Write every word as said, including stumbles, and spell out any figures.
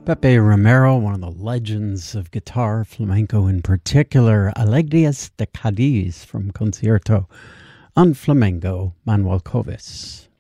Pepe Romero, one of the legends of guitar, flamenco in particular, Alegrias de Cádiz from Concierto on Flamengo, Manuel Covis.